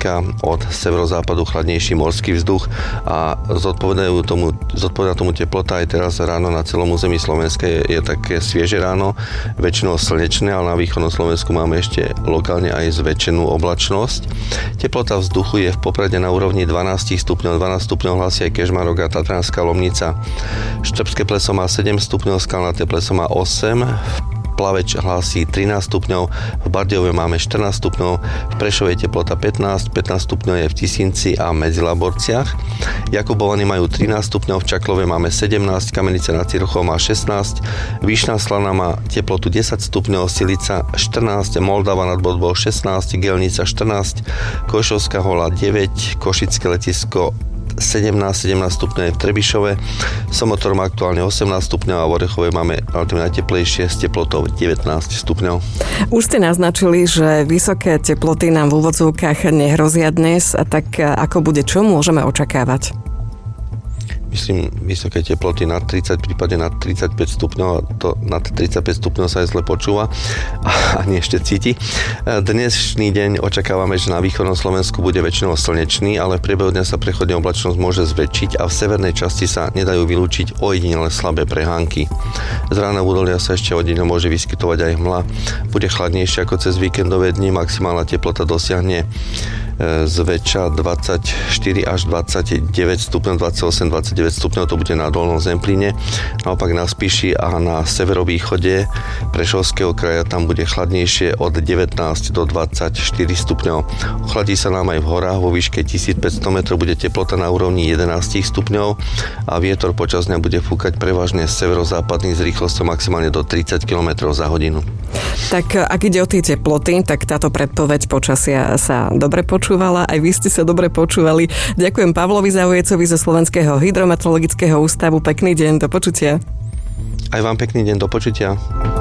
Slovenska, od severozápadu chladnejší morský vzduch a zodpovedá tomu teplota. Aj teraz ráno na celom území Slovenska je také svieže ráno, väčšinou slnečné, ale na východnom Slovensku máme ešte lokálne aj zväčšenú oblačnosť. Teplota vzduchu je v Poprade na úrovni 12 stupňov, 12 stupňov hlási aj Kežmarok a Tatranská Lomnica. Štrbské pleso má 7 stupňov, Skalnaté pleso má 8, Plaveč hlási 13 stupňov, v Bardejove máme 14 stupňov, v Prešove je teplota 15 stupňov je v Tisínci a Medzilaborciach. Jakubovany majú 13 stupňov, v Čaklove máme 17, Kamenice nad Cirochou má 16, Vyšná Slaná má teplotu 10 stupňov, Silica 14, Moldava nad Bodvou 16, Gelnica 14, Košovská Hola 9, Košické letisko 17 stupňov je v Trebišove, Somotor má aktuálne 18 stupňov a v Orechove máme relatívne najteplejšie s teplotou 19 stupňov. Už ste naznačili, že vysoké teploty nám v úvodzovkách nehrozia dnes, tak ako bude, čo môžeme očakávať? Myslím, vysoké teploty nad 30, prípadne nad 35 stupňov, a to nad 35 stupňov sa aj zle počúva a nie ešte cíti. Dnešný deň očakávame, že na východnom Slovensku bude väčšinou slnečný, ale v priebehu dňa sa prechodne oblačnosť môže zväčšiť a v severnej časti sa nedajú vylúčiť ojedinele slabé prehánky. Z rána v údolia sa ešte ojedinele môže vyskytovať aj hmla. Bude chladnejšie ako cez víkendové dni, maximálna teplota dosiahne zväčša 24 až 29 stupňov, 28-29 stupňov, to bude na Dolnom Zemplíne. Naopak na Spiši a na severovýchode Prešovského kraja tam bude chladnejšie od 19 do 24 stupňov. Ochladí sa nám aj v horách, vo výške 1500 metrov bude teplota na úrovni 11 stupňov a vietor počas dňa bude fúkať prevažne severozápadný s rýchlosťou maximálne do 30 km za hodinu. Tak ak ide o tie teploty, tak táto predpoveď počasia sa dobre počúvala, aj vy ste sa dobre počúvali. Ďakujem Pavlovi Zaujecovi zo Slovenského hydrometeorologického ústavu. Pekný deň, do počutia. Aj vám pekný deň, do počutia.